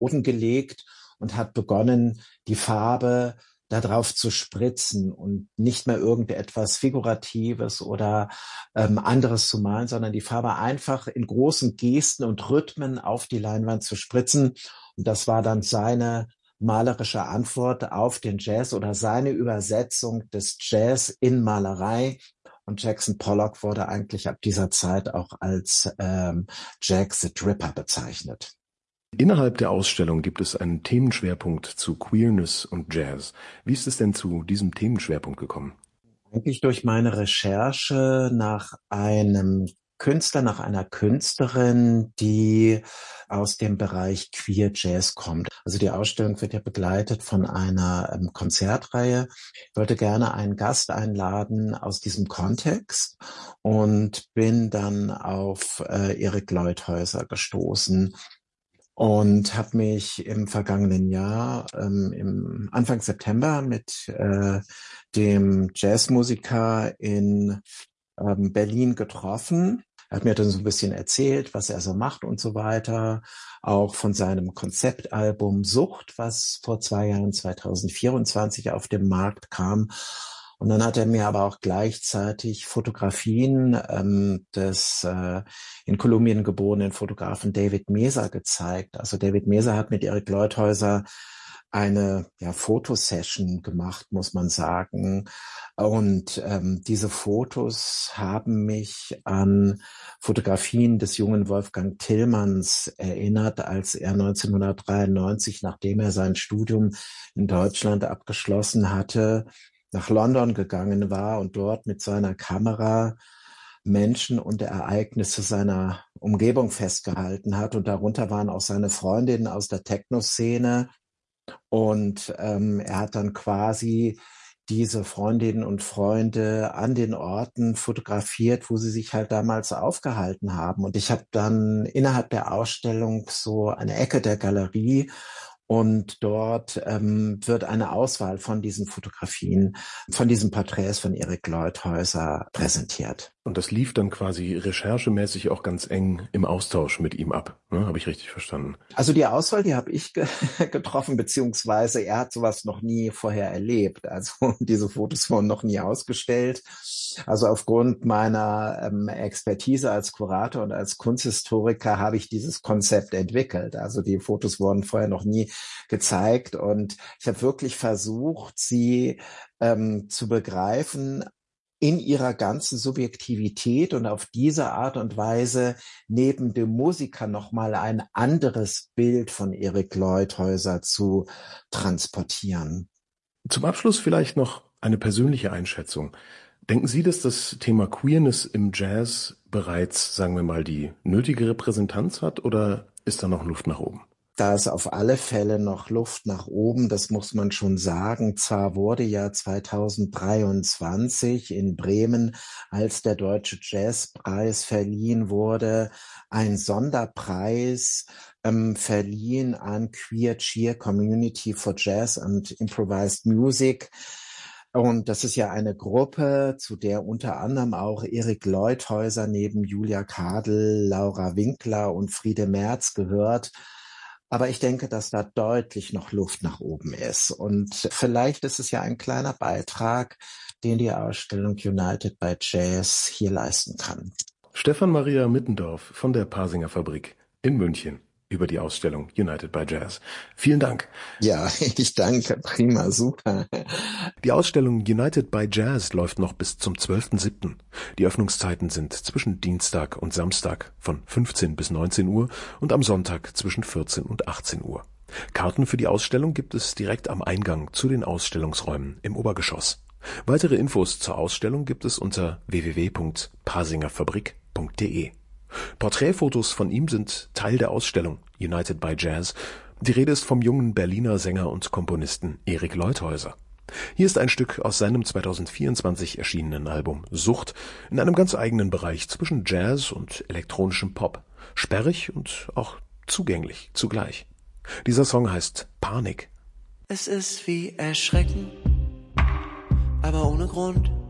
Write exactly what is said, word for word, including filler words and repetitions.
Boden gelegt und hat begonnen, die Farbe darauf zu spritzen und nicht mehr irgendetwas Figuratives oder ähm, anderes zu malen, sondern die Farbe einfach in großen Gesten und Rhythmen auf die Leinwand zu spritzen. Und das war dann seine malerische Antwort auf den Jazz oder seine Übersetzung des Jazz in Malerei. Und Jackson Pollock wurde eigentlich ab dieser Zeit auch als ähm, Jack the Dripper bezeichnet. Innerhalb der Ausstellung gibt es einen Themenschwerpunkt zu Queerness und Jazz. Wie ist es denn zu diesem Themenschwerpunkt gekommen? Eigentlich durch meine Recherche nach einem Künstler, nach einer Künstlerin, die aus dem Bereich Queer Jazz kommt. Also die Ausstellung wird ja begleitet von einer ähm, Konzertreihe. Ich wollte gerne einen Gast einladen aus diesem Kontext und bin dann auf äh, Erik Leuthäuser gestoßen. Und habe mich im vergangenen Jahr, ähm, im Anfang September, mit äh, dem Jazzmusiker in ähm, Berlin getroffen. Er hat mir dann so ein bisschen erzählt, was er so macht und so weiter. Auch von seinem Konzeptalbum Sucht, was vor zwei Jahren, zwanzig vierundzwanzig, auf den Markt kam. Und dann hat er mir aber auch gleichzeitig Fotografien ähm, des äh, in Kolumbien geborenen Fotografen David Meza gezeigt. Also David Meza hat mit Erik Leuthäuser eine ja, Fotosession gemacht, muss man sagen. Und ähm, diese Fotos haben mich an Fotografien des jungen Wolfgang Tillmanns erinnert, als er neunzehnhundertdreiundneunzig, nachdem er sein Studium in Deutschland abgeschlossen hatte, nach London gegangen war und dort mit seiner Kamera Menschen und Ereignisse seiner Umgebung festgehalten hat. Und darunter waren auch seine Freundinnen aus der Techno-Szene. Und ähm, er hat dann quasi diese Freundinnen und Freunde an den Orten fotografiert, wo sie sich halt damals aufgehalten haben. Und ich habe dann innerhalb der Ausstellung so eine Ecke der Galerie, und dort ähm, wird eine Auswahl von diesen Fotografien, von diesen Porträts von Erik Leuthäuser präsentiert. Und das lief dann quasi recherchemäßig auch ganz eng im Austausch mit ihm ab, ne? Habe ich richtig verstanden? Also die Auswahl, die habe ich ge getroffen, beziehungsweise er hat sowas noch nie vorher erlebt. Also diese Fotos wurden noch nie ausgestellt. Also aufgrund meiner ähm, Expertise als Kurator und als Kunsthistoriker habe ich dieses Konzept entwickelt. Also die Fotos wurden vorher noch nie gezeigt und ich habe wirklich versucht, sie ähm, zu begreifen in ihrer ganzen Subjektivität und auf diese Art und Weise neben dem Musiker nochmal ein anderes Bild von Erik Leuthäuser zu transportieren. Zum Abschluss vielleicht noch eine persönliche Einschätzung. Denken Sie, dass das Thema Queerness im Jazz bereits, sagen wir mal, die nötige Repräsentanz hat oder ist da noch Luft nach oben? Da ist auf alle Fälle noch Luft nach oben, das muss man schon sagen. Zwar wurde ja zweitausenddreiundzwanzig in Bremen, als der Deutsche Jazzpreis verliehen wurde, ein Sonderpreis ähm, verliehen an Queer Cheer Community for Jazz and Improvised Music. Und das ist ja eine Gruppe, zu der unter anderem auch Erik Leuthäuser neben Julia Kadel, Laura Winkler und Friede Merz gehört. Aber ich denke, dass da deutlich noch Luft nach oben ist. Und vielleicht ist es ja ein kleiner Beitrag, den die Ausstellung United by Jazz hier leisten kann. Stefan Maria Mittendorf von der Pasinger Fabrik in München über die Ausstellung United by Jazz. Vielen Dank. Ja, ich danke. Prima, super. Die Ausstellung United by Jazz läuft noch bis zum zwölften siebten Die Öffnungszeiten sind zwischen Dienstag und Samstag von fünfzehn bis neunzehn Uhr und am Sonntag zwischen vierzehn und achtzehn Uhr. Karten für die Ausstellung gibt es direkt am Eingang zu den Ausstellungsräumen im Obergeschoss. Weitere Infos zur Ausstellung gibt es unter w w w punkt pasingerfabrik punkt de. Porträtfotos von ihm sind Teil der Ausstellung United by Jazz. Die Rede ist vom jungen Berliner Sänger und Komponisten Erik Leuthäuser. Hier ist ein Stück aus seinem zweitausendvierundzwanzig erschienenen Album Sucht in einem ganz eigenen Bereich zwischen Jazz und elektronischem Pop. Sperrig und auch zugänglich zugleich. Dieser Song heißt Panik. Es ist wie Erschrecken, aber ohne Grund.